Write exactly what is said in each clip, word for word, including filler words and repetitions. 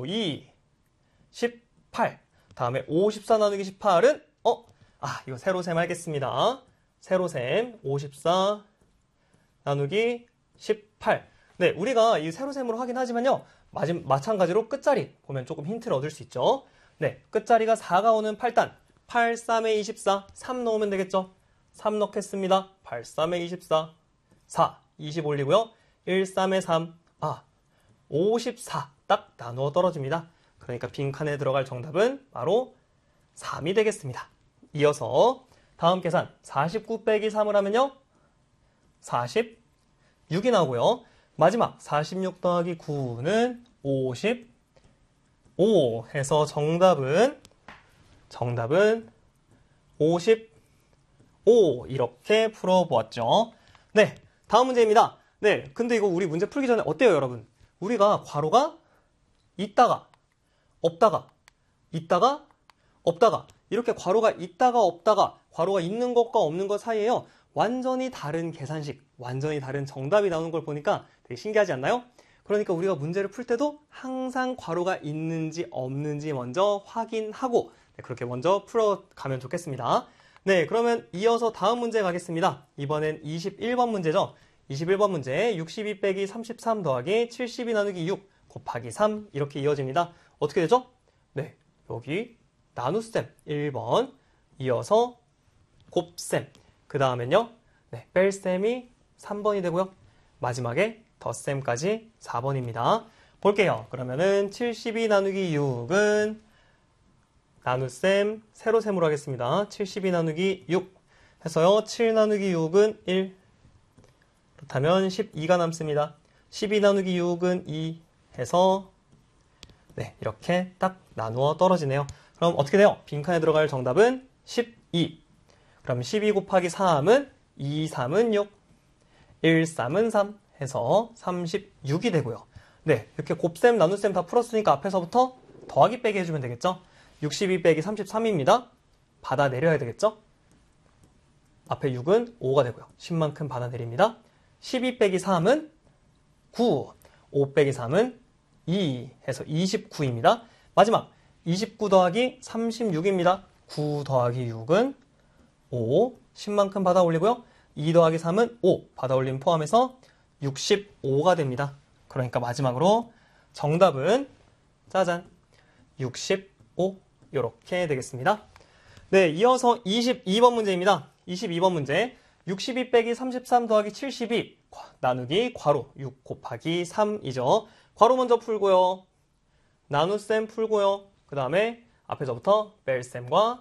오, 이, 십팔. 다음에 오십사 나누기 십팔은 어? 아, 이거 세로셈 하겠습니다. 세로셈 오십사 나누기 십팔. 네, 우리가 이 세로셈으로 하긴 하지만요. 마찬가지로 끝자리 보면 조금 힌트를 얻을 수 있죠. 네, 끝자리가 사가 오는 팔 단. 팔, 삼에 이십사. 삼 넣으면 되겠죠. 삼 넣겠습니다. 팔, 삼에 이십사. 사, 이십 올리고요. 일, 삼에 삼. 아, 오십사. 딱 나누어 떨어집니다. 그러니까 빈칸에 들어갈 정답은 바로 삼이 되겠습니다. 이어서 다음 계산 사십구 빼기 삼을 하면요. 사십육이 나오고요. 마지막 사십육 더하기 구는 오십오 해서 정답은 정답은 오십오 이렇게 풀어보았죠. 네, 다음 문제입니다. 네, 근데 이거 우리 문제 풀기 전에 어때요, 여러분? 우리가 괄호가 있다가 없다가 있다가 없다가 이렇게 괄호가 있다가 없다가 괄호가 있는 것과 없는 것 사이에요. 완전히 다른 계산식, 완전히 다른 정답이 나오는 걸 보니까 되게 신기하지 않나요? 그러니까 우리가 문제를 풀 때도 항상 괄호가 있는지 없는지 먼저 확인하고 네, 그렇게 먼저 풀어가면 좋겠습니다. 네, 그러면 이어서 다음 문제 가겠습니다. 이번엔 이십일 번 문제죠. 이십일 번 문제 육십이 빼기 삼십삼 더하기 칠십이 나누기 육 곱하기 삼 이렇게 이어집니다. 어떻게 되죠? 네, 여기 나눗셈 일 번 이어서 곱셈 그 다음엔요 네, 뺄셈이 삼 번이 되고요. 마지막에 덧셈까지 사 번입니다. 볼게요. 그러면은 칠십이 나누기 육은 나눗셈 세로셈으로 하겠습니다. 칠십이 나누기 육 해서요. 칠 나누기 육은 일. 그렇다면 십이가 남습니다. 십이 나누기 육은 이 해서 네, 이렇게 딱 나누어 떨어지네요. 그럼 어떻게 돼요? 빈칸에 들어갈 정답은 십이. 그럼 십이 곱하기 삼은 이, 삼은 육, 일, 삼은 삼 해서 삼십육이 되고요. 네, 이렇게 곱셈, 나눗셈 다 풀었으니까 앞에서부터 더하기 빼기 해주면 되겠죠? 육십이 빼기 삼십삼입니다. 받아 내려야 되겠죠? 앞에 육은 오가 되고요. 십만큼 받아 내립니다. 십이 빼기 삼은 구, 오 빼기 삼은 이 해서 이십구입니다. 마지막 이십구 더하기 삼십육입니다. 구 더하기 육은 오, 십만큼 받아 올리고요. 이 더하기 삼은 오, 받아 올림 포함해서 육십오가 됩니다. 그러니까 마지막으로 정답은 짜잔 육십오 이렇게 되겠습니다. 네, 이어서 이십이 번 문제입니다. 이십이 번 문제 육십이 빼기 삼십삼 더하기 칠십이 나누기 괄호 육 곱하기 삼이죠. 괄호 먼저 풀고요. 나눗셈 풀고요. 그 다음에 앞에서부터 뺄셈과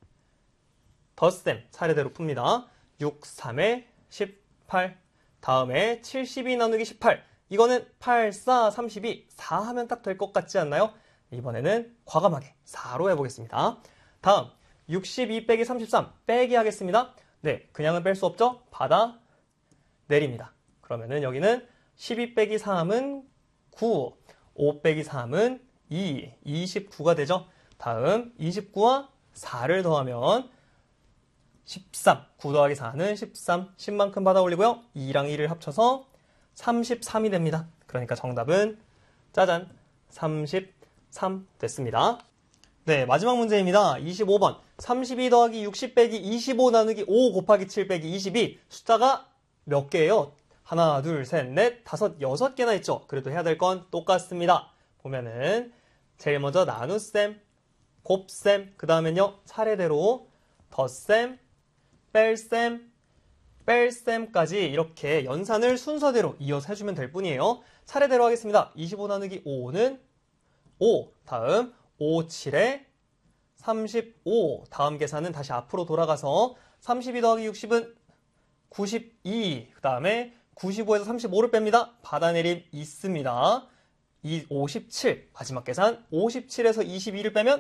덧셈 차례대로 풉니다. 육, 삼에 십팔 다음에 칠십이 나누기 십팔 이거는 팔, 사, 삼십이 사 하면 딱 될 것 같지 않나요? 이번에는 과감하게 사로 해보겠습니다. 다음 육십이 빼기 삼십삼 빼기 하겠습니다. 네, 그냥은 뺄 수 없죠? 받아 내립니다. 그러면은 여기는 십이 빼기 삼은 구, 오 빼기 삼은 이, 이십구가 되죠? 다음 이십구와 사를 더하면 십삼, 구 더하기 사는 십삼, 십만큼 받아 올리고요. 이랑 일을 합쳐서 삼십삼이 됩니다. 그러니까 정답은 짜잔 삼십삼 됐습니다. 네, 마지막 문제입니다. 이십오 번 삼십이 더하기 육십 빼기 이십오 나누기 오 곱하기 칠 빼기 이십이 숫자가 몇 개예요? 하나, 둘, 셋, 넷, 다섯, 여섯 개나 있죠? 그래도 해야 될 건 똑같습니다. 보면은 제일 먼저 나눗셈, 곱셈, 그 다음엔요 차례대로 덧셈, 뺄셈, 뺄셈까지 이렇게 연산을 순서대로 이어서 해주면 될 뿐이에요. 차례대로 하겠습니다. 이십오 나누기 오는 오, 다음 오, 칠에 삼십오, 다음 계산은 다시 앞으로 돌아가서 삼십이 더하기 육십은 구십이, 그 다음에 구십오에서 삼십오를 뺍니다. 받아내림 있습니다. 이, 오십칠, 마지막 계산 오십칠에서 이십이를 빼면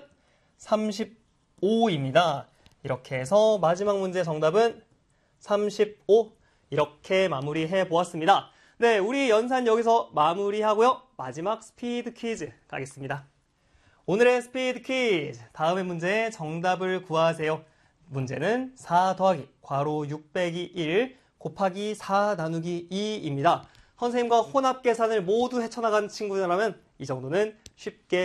삼십오입니다. 이렇게 해서 마지막 문제 정답은 삼십오 이렇게 마무리해 보았습니다. 네, 우리 연산 여기서 마무리하고요. 마지막 스피드 퀴즈 가겠습니다. 오늘의 스피드 퀴즈 다음의 문제의 정답을 구하세요. 문제는 사 더하기 괄호 육 빼기 일 곱하기 사 나누기 이입니다. 선생님과 혼합 계산을 모두 헤쳐나간 친구들이라면 이 정도는 쉽게